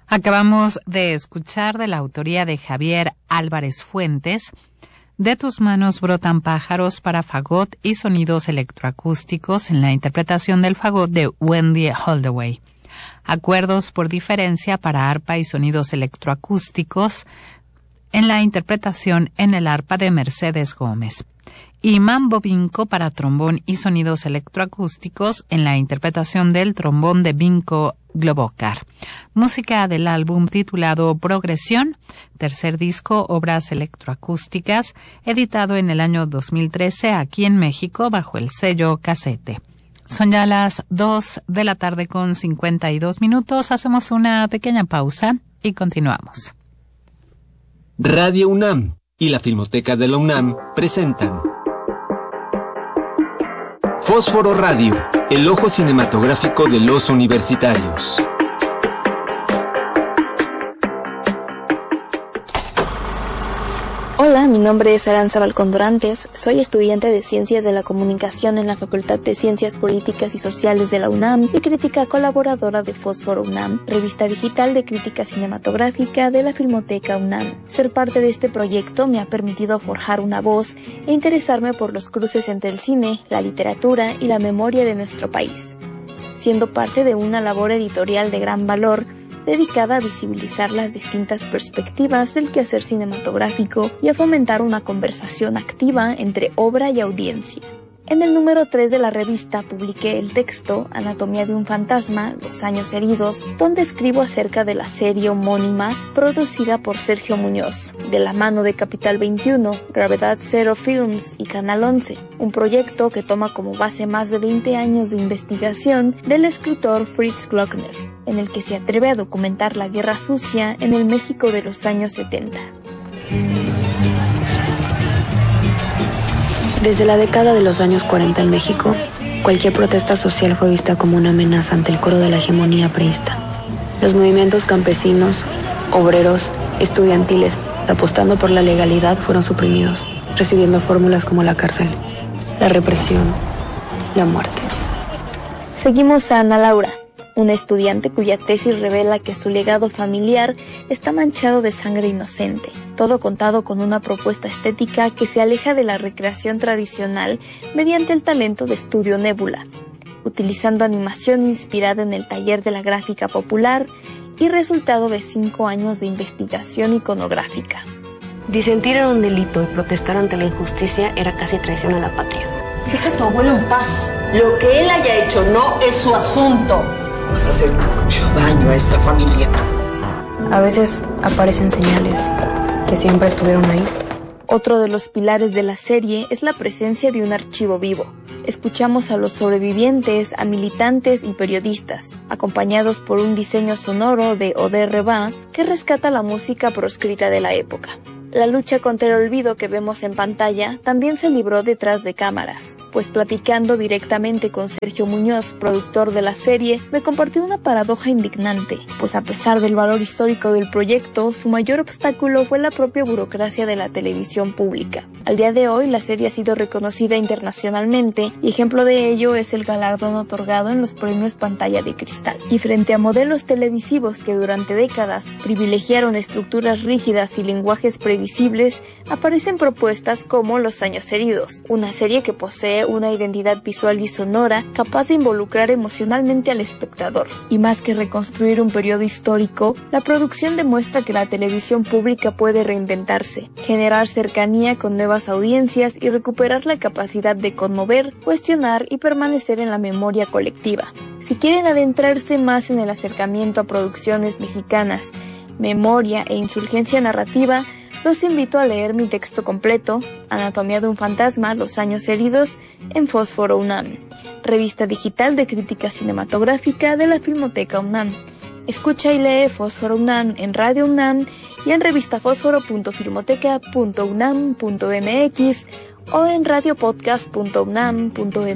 Acabamos de escuchar, de la autoría de Javier Álvarez Fuentes, De tus manos brotan pájaros, para fagot y sonidos electroacústicos, en la interpretación del fagot de Wendy Holdaway. Acuerdos por diferencia para arpa y sonidos electroacústicos, en la interpretación en el arpa de Mercedes Gómez. Y Mambo Vinco para trombón y sonidos electroacústicos, en la interpretación del trombón de Vinco Globocar. Música del álbum titulado Progresión, tercer disco, obras electroacústicas, editado en el año 2013 aquí en México bajo el sello Casete. Son ya las 2 de la tarde con 52 minutos. Hacemos una pequeña pausa y continuamos. Radio UNAM y la Filmoteca de la UNAM presentan Fósforo Radio, el ojo cinematográfico de los universitarios. Hola, mi nombre es Aranza Balcón Dorantes, soy estudiante de Ciencias de la Comunicación en la Facultad de Ciencias Políticas y Sociales de la UNAM y crítica colaboradora de Fósforo UNAM, revista digital de crítica cinematográfica de la Filmoteca UNAM. Ser parte de este proyecto me ha permitido forjar una voz e interesarme por los cruces entre el cine, la literatura y la memoria de nuestro país. Siendo parte de una labor editorial de gran valor, dedicada a visibilizar las distintas perspectivas del quehacer cinematográfico y a fomentar una conversación activa entre obra y audiencia. En el número 3 de la revista publiqué el texto Anatomía de un fantasma, Los años heridos, donde escribo acerca de la serie homónima producida por Sergio Muñoz, de la mano de Capital 21, Gravedad Zero Films y Canal 11, un proyecto que toma como base más de 20 años de investigación del escritor Fritz Glockner, en el que se atreve a documentar la guerra sucia en el México de los años 70. Desde la década de los años 40 en México, cualquier protesta social fue vista como una amenaza ante el coro de la hegemonía priista. Los movimientos campesinos, obreros, estudiantiles, apostando por la legalidad, fueron suprimidos, recibiendo fórmulas como la cárcel, la represión, la muerte. Seguimos a Ana Laura, una estudiante cuya tesis revela que su legado familiar está manchado de sangre inocente, todo contado con una propuesta estética que se aleja de la recreación tradicional mediante el talento de Estudio Nébula, utilizando animación inspirada en el taller de la gráfica popular y resultado de 5 años de investigación iconográfica. Disentir era un delito y protestar ante la injusticia era casi traición a la patria. Deja a tu abuelo en paz. Lo que él haya hecho no es su asunto. Vas a hacer mucho daño a esta familia. A veces aparecen señales que siempre estuvieron ahí. Otro de los pilares de la serie es la presencia de un archivo vivo. Escuchamos a los sobrevivientes, a militantes y periodistas, acompañados por un diseño sonoro de Ode Reba que rescata la música proscrita de la época. La lucha contra el olvido que vemos en pantalla también se libró detrás de cámaras, pues platicando directamente con Sergio Muñoz, productor de la serie, me compartió una paradoja indignante, pues a pesar del valor histórico del proyecto, su mayor obstáculo fue la propia burocracia de la televisión pública. Al día de hoy, la serie ha sido reconocida internacionalmente y ejemplo de ello es el galardón otorgado en los premios Pantalla de Cristal. Y frente a modelos televisivos que durante décadas privilegiaron estructuras rígidas y lenguajes previsibles, aparecen propuestas como Los años heridos, una serie que posee una identidad visual y sonora capaz de involucrar emocionalmente al espectador. Y más que reconstruir un periodo histórico, la producción demuestra que la televisión pública puede reinventarse, generar cercanía con nuevas audiencias y recuperar la capacidad de conmover, cuestionar y permanecer en la memoria colectiva. Si quieren adentrarse más en el acercamiento a producciones mexicanas, memoria e insurgencia narrativa, los invito a leer mi texto completo, Anatomía de un fantasma, Los años heridos, en Fósforo UNAM, revista digital de crítica cinematográfica de la Filmoteca UNAM. Escucha y lee Fósforo UNAM en Radio UNAM y en revistafósforo.filmoteca.unam.mx o en radiopodcast.unam.mx.